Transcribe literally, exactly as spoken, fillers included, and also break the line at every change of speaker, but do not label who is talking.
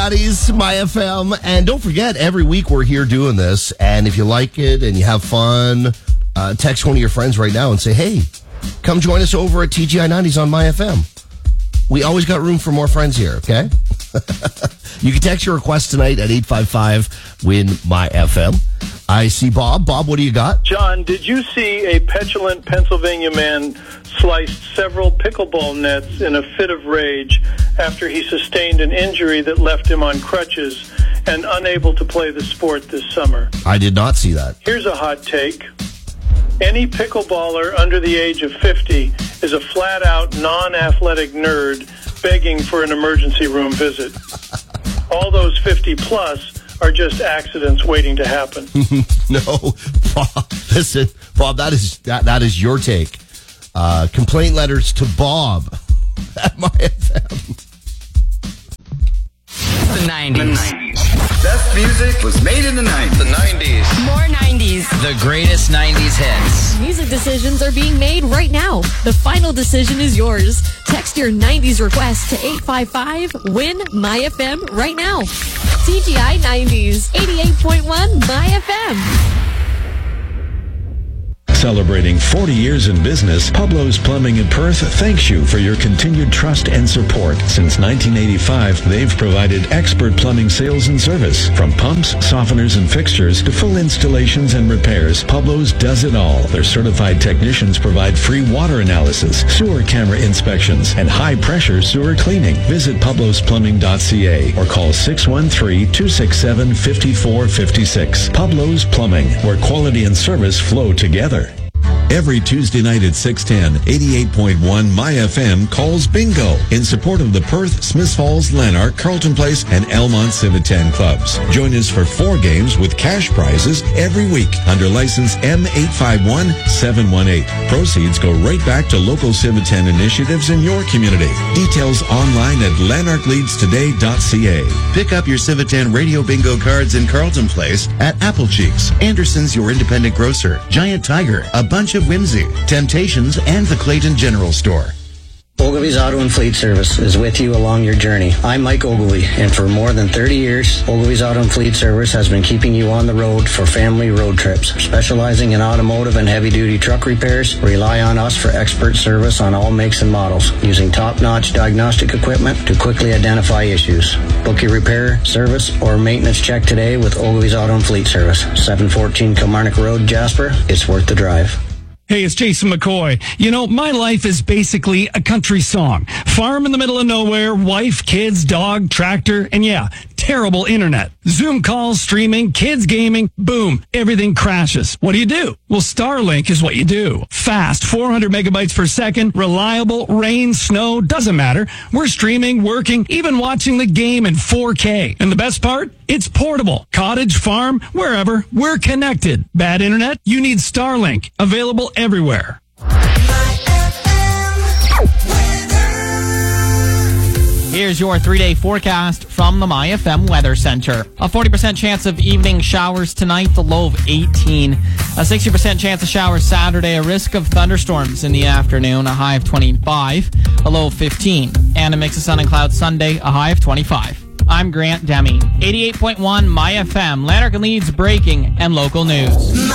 Buddies, My F M, and don't forget, every week we're here doing this, and if you like it and you have fun, uh, text one of your friends right now and say, hey, come join us over at T G I nineties on My F M. We always got room for more friends here, okay? You can text your request tonight at eight five five, win my F M. I see Bob. Bob, what do you got?
John, did you see a petulant Pennsylvania man sliced several pickleball nets in a fit of rage after he sustained an injury that left him on crutches and unable to play the sport this summer?
I did not see that.
Here's a hot take. Any pickleballer under the age of fifty is a flat-out, non-athletic nerd begging for an emergency room visit. All those fifty-plus are just accidents waiting to happen.
No, Bob, listen, Bob, that is that, that is your take. Uh, complaint letters to Bob at My F M.
The nineties.
Best music was made in the nineties.
The nineties.
More nineties.
The greatest nineties hits.
Music decisions are being made right now. The final decision is yours. Text your nineties request to eight five five, win My F M right now. T G I nineties, eighty-eight point one My F M.
Celebrating forty years in business, Pablo's Plumbing in Perth thanks you for your continued trust and support. Since nineteen eighty-five, they've provided expert plumbing sales and service. From pumps, softeners, and fixtures to full installations and repairs, Pablo's does it all. Their certified technicians provide free water analysis, sewer camera inspections, and high-pressure sewer cleaning. Visit pablos plumbing dot c a or call six one three, two six seven, five four five six. Pablo's Plumbing, where quality and service flow together. Every Tuesday night at six ten, eighty-eight point one My F M calls bingo in support of the Perth, Smiths Falls, Lanark, Carlton Place, and Elmont Civitan clubs. Join us for four games with cash prizes every week under license M eight five one seven one eight. Proceeds go right back to local Civitan initiatives in your community. Details online at lanark leads today dot c a.
Pick up your Civitan Radio Bingo cards in Carlton Place at Apple Cheeks, Anderson's Your Independent Grocer, Giant Tiger, A Bunch of Whimsy, Temptations, and the Clayton General Store.
Ogilvy's Auto and Fleet Service is with you along your journey. I'm Mike Ogilvy, and for more than thirty years, Ogilvy's Auto and Fleet Service has been keeping you on the road for family road trips. Specializing in automotive and heavy-duty truck repairs, rely on us for expert service on all makes and models, using top-notch diagnostic equipment to quickly identify issues. Book your repair, service, or maintenance check today with Ogilvy's Auto and Fleet Service, seven fourteen Kilmarnock Road, Jasper. It's worth the drive.
Hey, it's Jason McCoy. You know, my life is basically a country song. Farm in the middle of nowhere, wife, kids, dog, tractor, and yeah, terrible internet. Zoom calls, streaming, kids gaming, boom, everything crashes. What do you do? Well, Starlink is what you do. Fast, four hundred megabytes per second, reliable, rain, snow, doesn't matter. We're streaming, working, even watching the game in four K. And the best part? It's portable. Cottage, farm, wherever, we're connected. Bad internet? You need Starlink. Available everywhere.
Here's your three-day forecast from the My F M Weather Center. A forty percent chance of evening showers tonight, the low of eighteen. A sixty percent chance of showers Saturday, a risk of thunderstorms in the afternoon, a high of twenty-five, a low of fifteen. And a mix of sun and clouds Sunday, a high of twenty-five. I'm Grant Demi. eighty-eight point one My F M, Lanark and Leeds breaking and local news.